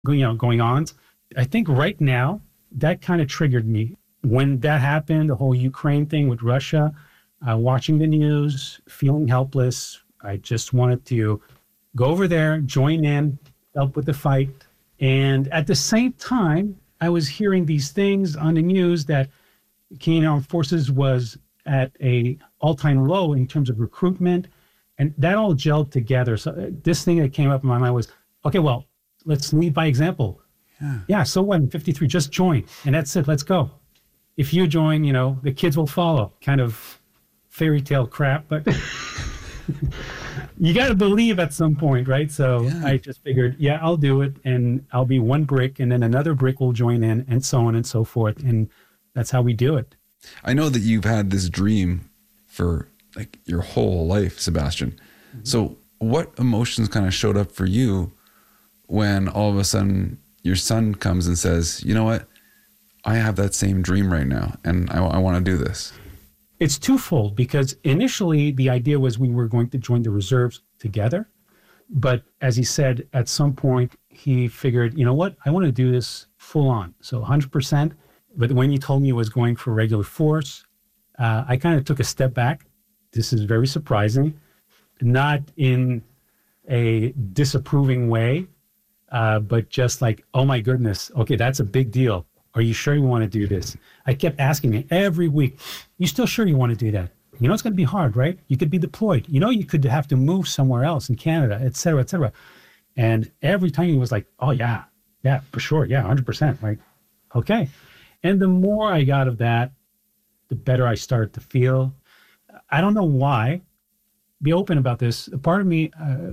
going on. I think right now that kind of triggered me when that happened. The whole Ukraine thing with Russia, watching the news, feeling helpless. I just wanted to go over there, join in, help with the fight. And at the same time, I was hearing these things on the news that Canadian Armed Forces was at a all-time low in terms of recruitment. And that all gelled together. So this thing that came up in my mind was, okay, well, let's lead by example. Yeah, so what? 53, just join. And that's it, let's go. If you join, the kids will follow. Kind of fairy tale crap, but you got to believe at some point, right? So I just figured, I'll do it, and I'll be one brick, and then another brick will join in, and so on and so forth. And that's how we do it. I know that you've had this dream for like your whole life, Sebastian. Mm-hmm. So what emotions kind of showed up for you when all of a sudden your son comes and says, you know what, I have that same dream right now, and I want to do this? It's twofold, because initially the idea was we were going to join the reserves together. But as he said, at some point he figured, you know what, I want to do this full on. So 100%. But when he told me he was going for regular force, I kind of took a step back. This is very surprising, not in a disapproving way, but just like, oh my goodness, okay, that's a big deal. Are you sure you want to do this? I kept asking him every week, you still sure you want to do that? It's going to be hard, right? You could be deployed. You could have to move somewhere else in Canada, et cetera, et cetera. And every time he was like, oh yeah, for sure. Yeah, 100%. Like, okay. And the more I got of that, the better I started to feel. I don't know why. Be open about this. A part of me,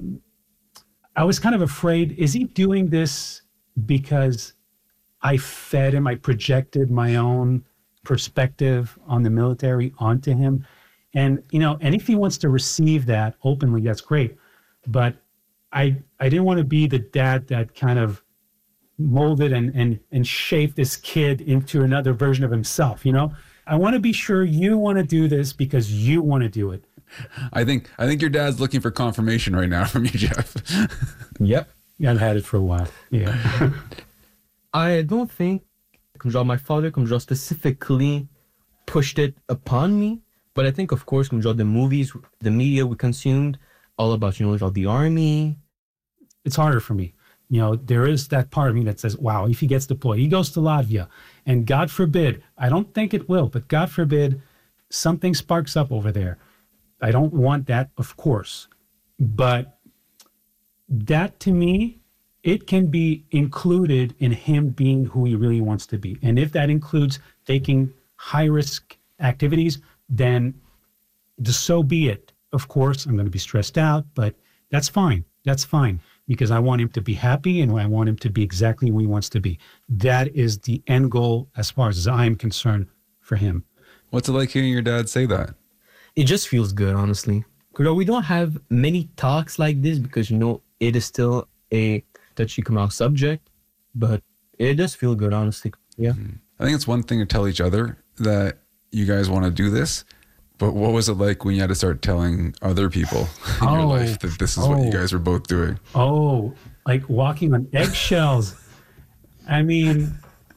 I was kind of afraid, is he doing this because I fed him, I projected my own perspective on the military onto him? And, and if he wants to receive that openly, that's great. But I didn't want to be the dad that kind of molded and shaped this kid into another version of himself. I want to be sure you want to do this because you want to do it. I think your dad's looking for confirmation right now from you, Jeff. Yep. Yeah, I've had it for a while. Yeah. I don't think my father specifically pushed it upon me, but I think, of course, the movies, the media we consumed, all about, the army. It's harder for me. There is that part of me that says, wow, if he gets deployed, he goes to Latvia, and God forbid, I don't think it will, but God forbid, something sparks up over there. I don't want that, of course. But that, to me, it can be included in him being who he really wants to be. And if that includes taking high-risk activities, then so be it. Of course, I'm going to be stressed out, but that's fine. That's fine. Because I want him to be happy, and I want him to be exactly who he wants to be. That is the end goal as far as I'm concerned for him. What's it like hearing your dad say that? It just feels good, honestly. We don't have many talks like this because, it is still a touchy come out subject, but it does feel good, honestly. Yeah. I think it's one thing to tell each other that you guys want to do this, but what was it like when you had to start telling other people in your life that this is what you guys were both doing? Oh, like walking on eggshells. I mean,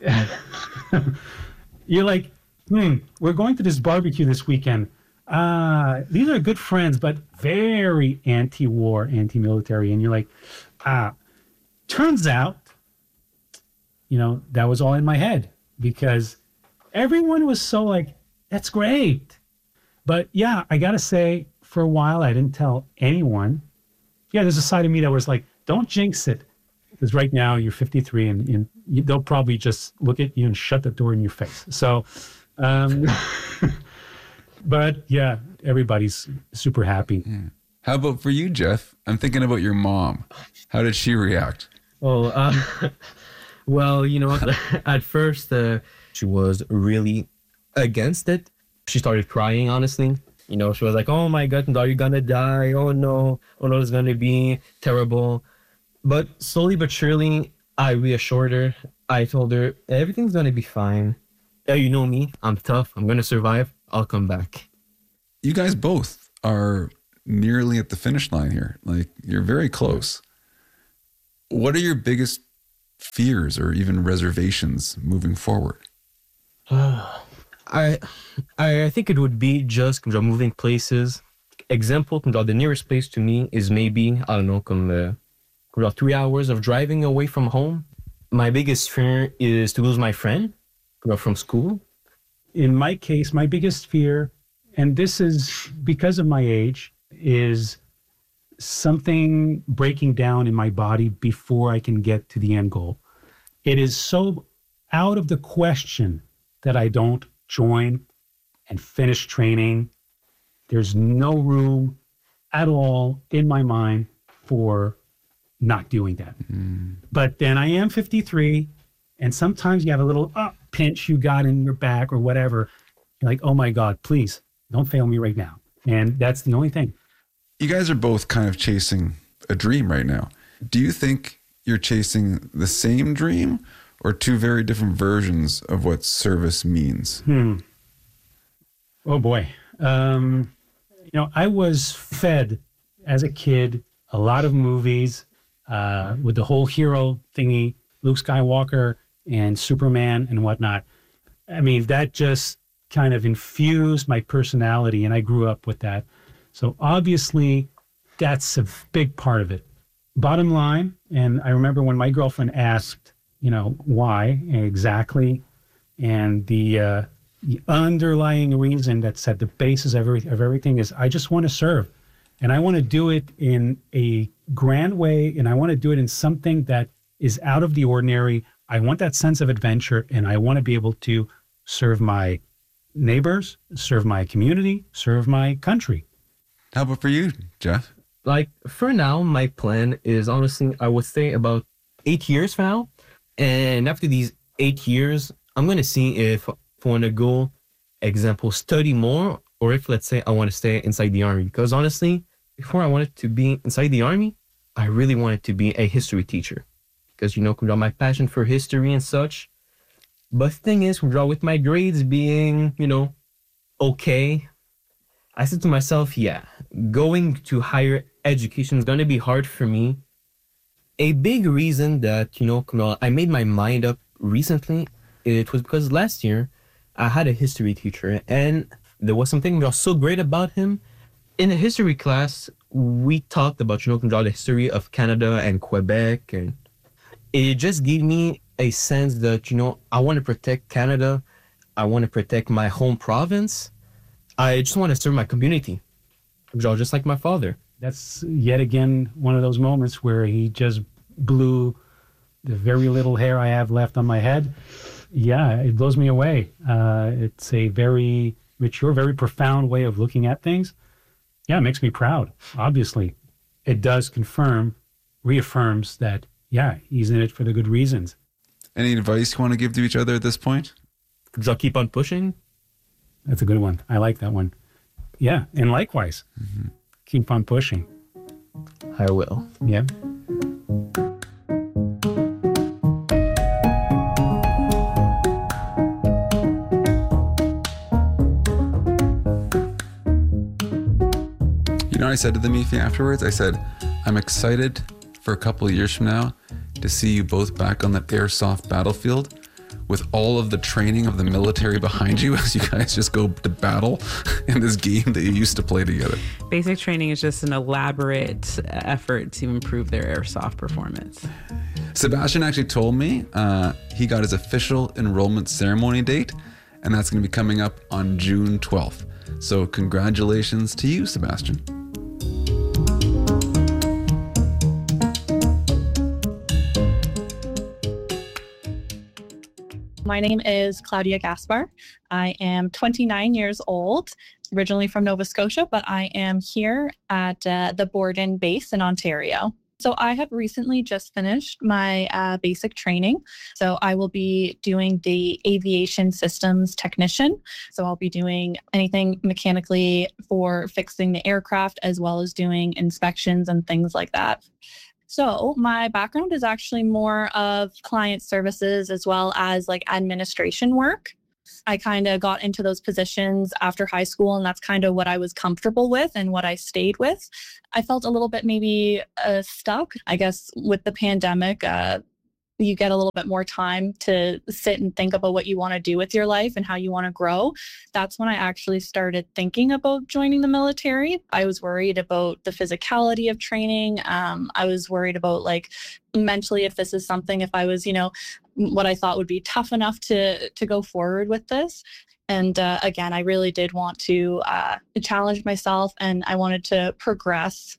you're like, we're going to this barbecue this weekend. These are good friends, but very anti-war, anti-military. And you're like, turns out, that was all in my head because everyone was so like, that's great. But yeah, I got to say, for a while, I didn't tell anyone. Yeah, there's a side of me that was like, don't jinx it. Because right now you're 53 and they'll probably just look at you and shut the door in your face. So, but yeah, everybody's super happy. Yeah. How about for you, Jeff? I'm thinking about your mom. How did she react? Well, at first she was really against it. She started crying, honestly. She was like, oh my God, are you going to die? Oh no, it's going to be terrible. But slowly but surely, I reassured her. I told her, everything's going to be fine. You know me, I'm tough. I'm going to survive. I'll come back. You guys both are nearly at the finish line here. Like, you're very close. What are your biggest fears or even reservations moving forward? I think it would be just moving places. Example, the nearest place to me is maybe, I don't know, 3 hours of driving away from home. My biggest fear is to lose my friend from school. In my case, my biggest fear, and this is because of my age, is something breaking down in my body before I can get to the end goal. It is so out of the question that I don't join and finish training. There's no room at all in my mind for not doing that. But then I am 53, and sometimes you have a little pinch you got in your back or whatever. You're like, oh my God, please don't fail me right now. And that's the only thing. You guys are both kind of chasing a dream right now. Do you think you're chasing the same dream or two very different versions of what service means? Oh boy. I was fed as a kid a lot of movies with the whole hero thingy, Luke Skywalker and Superman and whatnot. I mean, that just kind of infused my personality, and I grew up with that. So obviously, that's a big part of it. Bottom line, and I remember when my girlfriend asked, why exactly, and the underlying reason that's at the basis of everything is I just want to serve. And I want to do it in a grand way, and I want to do it in something that is out of the ordinary. I want that sense of adventure, and I want to be able to serve my neighbors, serve my community, serve my country. How about for you, Jeff? Like, for now, my plan is honestly, I would say about 8 years from now. And after these 8 years, I'm going to see if I want to go, example, study more, or if, let's say, I want to stay inside the army. Because honestly, before I wanted to be inside the army, I really wanted to be a history teacher. Because, my passion for history and such. But the thing is, with my grades being, okay, I said to myself, going to higher education is going to be hard for me. A big reason that, I made my mind up recently, it was because last year I had a history teacher, and there was something that was so great about him. In a history class, we talked about, the history of Canada and Quebec, and it just gave me a sense that, I want to protect Canada. I want to protect my home province. I just want to serve my community, just like my father. That's yet again one of those moments where he just blew the very little hair I have left on my head. Yeah, it blows me away. It's a very mature, very profound way of looking at things. Yeah, it makes me proud, obviously. It does reaffirms that, he's in it for the good reasons. Any advice you want to give to each other at this point? Just keep on pushing. That's a good one. I like that one. Yeah, and likewise, keep on pushing. I will. Yeah. I said to the Mifi afterwards, I said, I'm excited for a couple of years from now to see you both back on that airsoft battlefield with all of the training of the military behind you as you guys just go to battle in this game that you used to play together. Basic training is just an elaborate effort to improve their airsoft performance. Sebastian actually told me he got his official enrollment ceremony date, and that's going to be coming up on June 12th. So congratulations to you, Sebastian. My name is Claudia Gaspar. I am 29 years old, originally from Nova Scotia, but I am here at the Borden base in Ontario. So I have recently just finished my basic training. So I will be doing the aviation systems technician. So I'll be doing anything mechanically for fixing the aircraft, as well as doing inspections and things like that. So my background is actually more of client services as well as like administration work. I kind of got into those positions after high school, and that's kind of what I was comfortable with and what I stayed with. I felt a little bit maybe stuck, I guess, with the pandemic. you get a little bit more time to sit and think about what you want to do with your life and how you want to grow. That's when I actually started thinking about joining the military. I was worried about the physicality of training. I was worried about like mentally if this is something, if I was, what I thought would be tough enough to go forward with this. And again, I really did want to challenge myself, and I wanted to progress.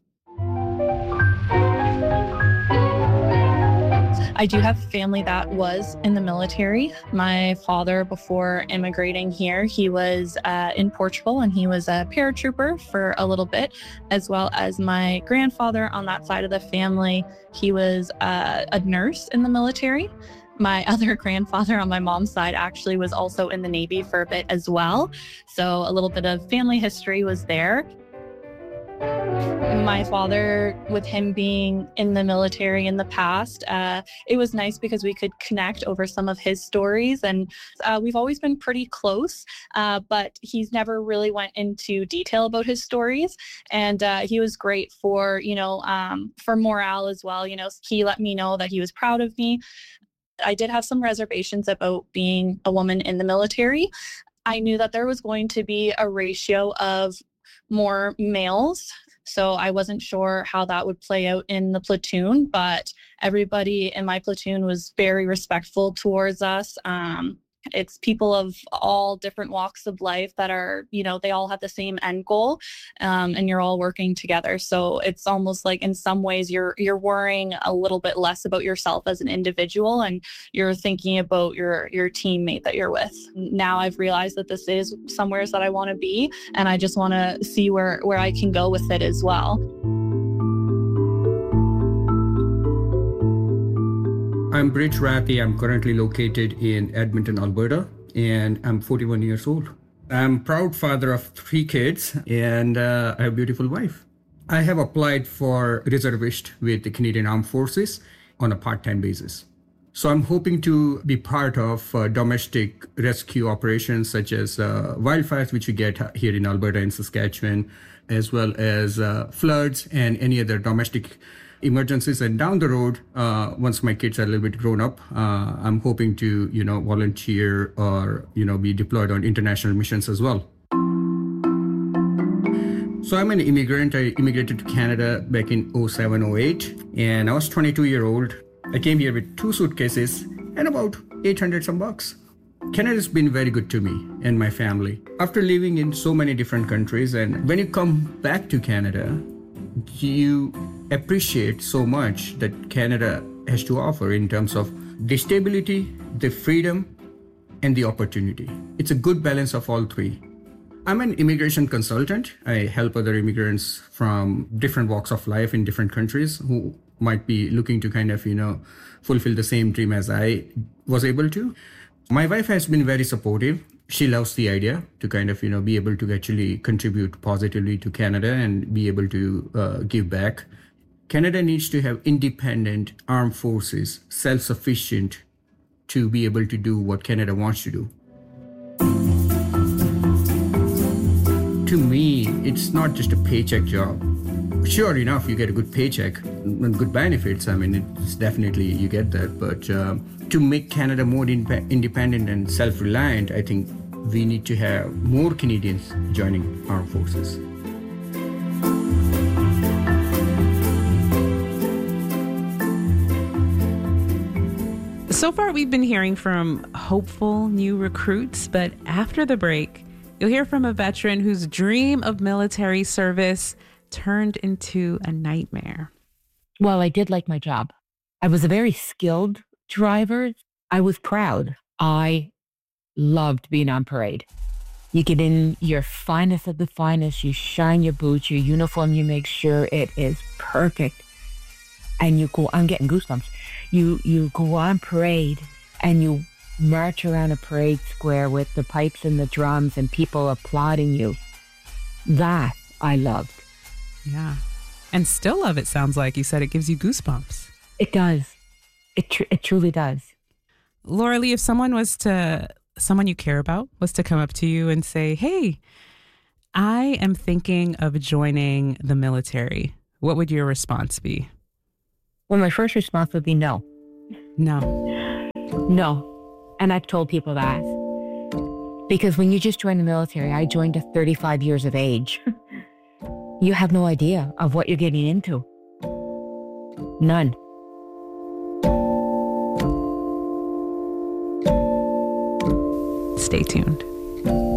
I do have family that was in the military. My father, before immigrating here, he was in Portugal, and he was a paratrooper for a little bit, as well as my grandfather on that side of the family. He was a nurse in the military. My other grandfather on my mom's side actually was also in the Navy for a bit as well. So a little bit of family history was there. My father, with him being in the military in the past, it was nice because we could connect over some of his stories, and we've always been pretty close, but he's never really went into detail about his stories, and he was great for morale as well. He let me know that he was proud of me. I did have some reservations about being a woman in the military. I knew that there was going to be a ratio of more males. So I wasn't sure how that would play out in the platoon, but everybody in my platoon was very respectful towards us. It's people of all different walks of life that are, they all have the same end goal, and you're all working together. So it's almost like in some ways you're worrying a little bit less about yourself as an individual, and you're thinking about your teammate that you're with. Now I've realized that this is somewhere that I want to be, and I just want to see where I can go with it as well. I'm Bridge Rathi. I'm currently located in Edmonton, Alberta, and I'm 41 years old. I'm proud father of 3 kids, and I have a beautiful wife. I have applied for reservist with the Canadian Armed Forces on a part-time basis. So I'm hoping to be part of domestic rescue operations such as wildfires, which we get here in Alberta and Saskatchewan, as well as floods and any other domestic emergencies. And down the road, once my kids are a little bit grown up, I'm hoping to, volunteer or, be deployed on international missions as well. So I'm an immigrant. I immigrated to Canada back in 07-08, and I was 22-year-old. I came here with 2 suitcases and about 800 some bucks. Canada's been very good to me and my family. After living in so many different countries, and when you come back to Canada, you appreciate so much that Canada has to offer in terms of the stability, the freedom, and the opportunity. It's a good balance of all 3. I'm an immigration consultant. I help other immigrants from different walks of life in different countries who might be looking to kind of, fulfill the same dream as I was able to. My wife has been very supportive. She loves the idea to kind of, be able to actually contribute positively to Canada and be able to give back. Canada needs to have independent armed forces, self-sufficient to be able to do what Canada wants to do. To me, it's not just a paycheck job. Sure enough, you get a good paycheck and good benefits. I mean, it's definitely, you get that. But to make Canada more independent and self-reliant, I think we need to have more Canadians joining armed forces. So far, we've been hearing from hopeful new recruits, but after the break, you'll hear from a veteran whose dream of military service turned into a nightmare. Well, I did like my job. I was a very skilled driver. I was proud. I loved being on parade. You get in your finest of the finest, you shine your boots, your uniform, you make sure it is perfect. And you go, I'm getting goosebumps. You go on parade and you march around a parade square with the pipes and the drums and people applauding you. That I loved. Yeah. And still love it, sounds like. You said it gives you goosebumps. It does. It truly does. Laura Lee, if someone you care about was to come up to you and say, hey, I am thinking of joining the military, what would your response be? Well, my first response would be no. No. No. And I've told people that. Because when you just join the military, I joined at 35 years of age. You have no idea of what you're getting into. None. Stay tuned.